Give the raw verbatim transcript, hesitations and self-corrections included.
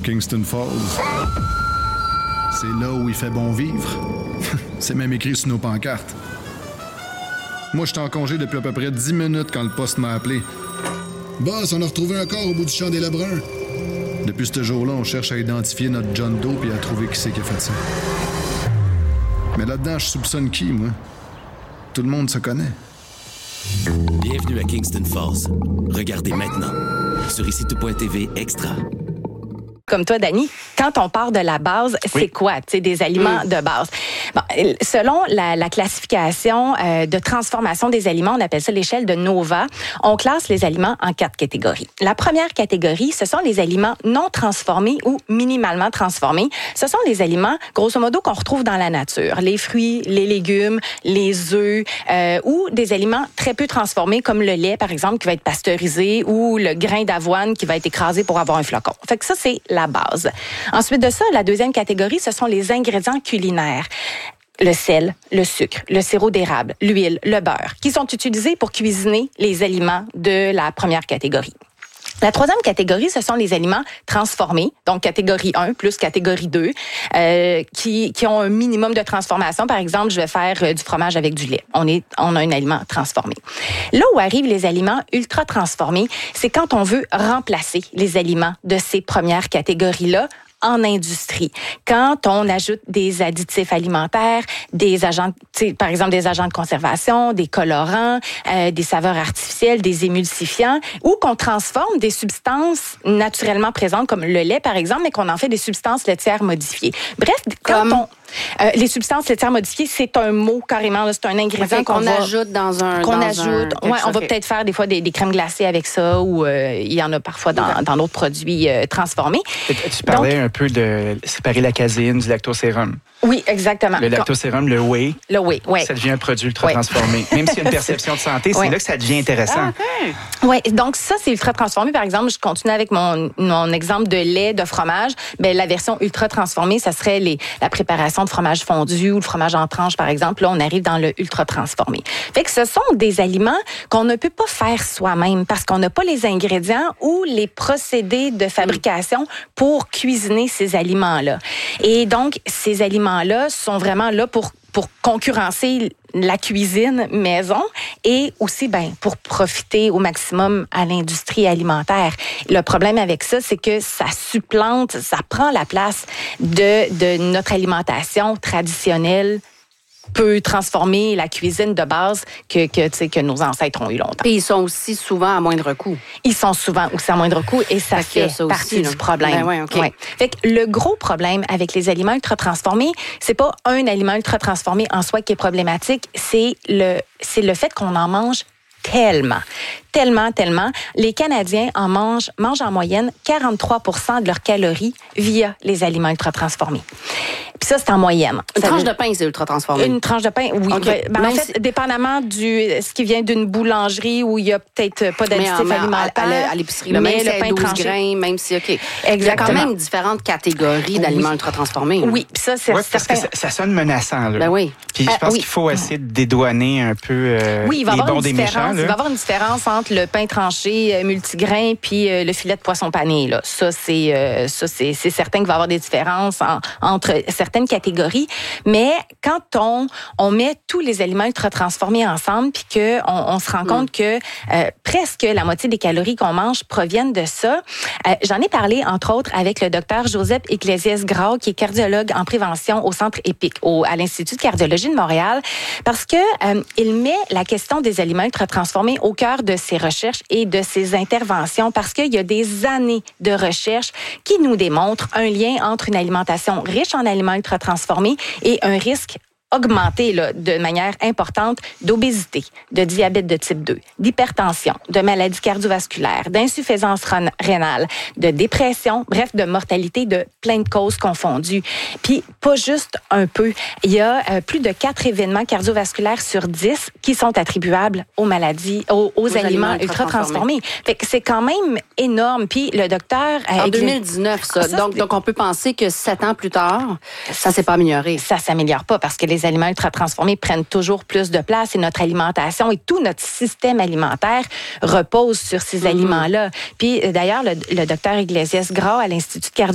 Kingston Falls. C'est là où il fait bon vivre. C'est même écrit sur nos pancartes. Moi, j'étais en congé depuis à peu près dix minutes quand le poste m'a appelé. Boss, on a retrouvé un corps au bout du champ des Lebrun. Depuis ce jour-là, on cherche à identifier notre John Doe et à trouver qui c'est qui a fait ça. Mais là-dedans, je soupçonne qui, moi? Tout le monde se connaît. Bienvenue à Kingston Falls. Regardez maintenant sur ici tout point t v Extra. Comme toi, Dani, quand on part de la base, oui. c'est quoi, tu sais, des aliments mmh. de base? Bon, selon la, la classification euh, de transformation des aliments, on appelle ça l'échelle de Nova, on classe les aliments en quatre catégories. La première catégorie, ce sont les aliments non transformés ou minimalement transformés. Ce sont les aliments, grosso modo, qu'on retrouve dans la nature. Les fruits, les légumes, les œufs, euh, ou des aliments très peu transformés, comme le lait, par exemple, qui va être pasteurisé, ou le grain d'avoine qui va être écrasé pour avoir un flocon. Fait que ça, c'est la base. Ensuite de ça, la deuxième catégorie, ce sont les ingrédients culinaires. Le sel, le sucre, le sirop d'érable, l'huile, le beurre, qui sont utilisés pour cuisiner les aliments de la première catégorie. La troisième catégorie, ce sont les aliments transformés, donc catégorie un plus catégorie deux, euh, qui, qui ont un minimum de transformation. Par exemple, je vais faire euh, du fromage avec du lait. On est, on a un aliment transformé. Là où arrivent les aliments ultra transformés, c'est quand on veut remplacer les aliments de ces premières catégories-là en industrie. Quand on ajoute des additifs alimentaires, des agents, par exemple des agents de conservation, des colorants, euh, des saveurs artificielles, des émulsifiants, ou qu'on transforme des substances naturellement présentes, comme le lait par exemple, mais qu'on en fait des substances laitières modifiées. Bref, quand comme... on... Euh, les substances laitières modifiées, c'est un mot carrément, là, c'est un ingrédient okay, qu'on, qu'on va, ajoute dans un... Qu'on dans ajoute, un, ouais, on va peut-être faire des fois des, des crèmes glacées avec ça, ou euh, il y en a parfois dans, okay. dans d'autres produits euh, transformés. Tu parlais Donc, un peu de séparer la caséine du lactosérum. Oui, exactement. Le lactosérum, le whey, le whey, ouais. ça devient un produit ultra transformé. Ouais. Même s'il y a une perception de santé, c'est ouais. là que ça devient intéressant. Okay. Oui, donc ça, c'est ultra transformé. Par exemple, je continue avec mon, mon exemple de lait, de fromage. Ben, la version ultra transformée, ça serait les, la préparation de fromage fondu ou le fromage en tranche, par exemple. Là, on arrive dans le ultra transformé. Fait que ce sont des aliments qu'on ne peut pas faire soi-même parce qu'on n'a pas les ingrédients ou les procédés de fabrication pour cuisiner ces aliments-là. Et donc, ces aliments-là sont vraiment là pour pour concurrencer la cuisine maison et aussi ben pour profiter au maximum à l'industrie alimentaire. Le problème avec ça, c'est que ça supplante, ça prend la place de, de notre alimentation traditionnelle, peut transformer la cuisine de base que, que, tu sais, que nos ancêtres ont eu longtemps. Et ils sont aussi souvent à moindre coût. Ils sont souvent aussi à moindre coût et ça fait, fait ça partie aussi, du problème. Ben ouais, okay. ouais. Fait que le gros problème avec les aliments ultra transformés, c'est pas un aliment ultra transformé en soi qui est problématique, c'est le, c'est le fait qu'on en mange tellement, tellement, tellement. Les Canadiens en mangent, mangent en moyenne quarante-trois pour cent de leurs calories via les aliments ultra transformés. Puis ça, c'est en moyenne. Une ça tranche veut... de pain, c'est ultra transformé. Une tranche de pain, oui. Okay. Ben, en fait, si... dépendamment du ce qui vient d'une boulangerie où il y a peut-être pas d'additifs mais, alimentaires. À, à, à l'épicerie, là, même si c'est douze grains, même si, OK. Exactement. Il y a quand même différentes catégories d'aliments oui. ultra transformés. Là. Oui, puis ça, c'est ouais, certain. Parce que ça, ça sonne menaçant, là. Ben oui. Puis je pense euh, oui. qu'il faut essayer de dédouaner un peu euh, oui, il va les avoir bons une des méchants. Il va y avoir une différence entre le pain tranché euh, multigrain puis euh, le filet de poisson pané. Là. Ça, c'est, euh, ça c'est, c'est certain qu'il va y avoir des différences en, entre certaines catégories. Mais quand on, on met tous les aliments ultra transformés ensemble puis qu'on on se rend mm. compte que euh, presque la moitié des calories qu'on mange proviennent de ça, euh, j'en ai parlé, entre autres, avec le docteur Joseph Iglesias-Grau, qui est cardiologue en prévention au Centre EPIC, au, à l'Institut de cardiologie de Montréal, parce que euh, il met la question des aliments ultra transformés au cœur de ses recherches et de ses interventions, parce qu'il y a des années de recherche qui nous démontrent un lien entre une alimentation riche en aliments ultra transformés et un risque augmenté là, de manière importante d'obésité, de diabète de type deux, d'hypertension, de maladies cardiovasculaires, d'insuffisance rénale, de dépression, bref, de mortalité de plein de causes confondues. Puis, pas juste un peu. Il y a euh, plus de quatre événements cardiovasculaires sur dix qui sont attribuables aux maladies, aux, aux, aux aliments, aliments ultra transformés. Fait que c'est quand même énorme. Puis, le docteur... Euh, en deux mille dix-neuf, ça. ça donc, donc, on peut penser que sept ans plus tard, ça s'est pas amélioré. Ça s'améliore pas parce que les aliments ultra transformés prennent toujours plus de place et notre alimentation et tout notre système alimentaire repose sur ces mm-hmm. aliments-là. Puis d'ailleurs, le, le docteur Iglesias-Grau à l'Institut de cardiologie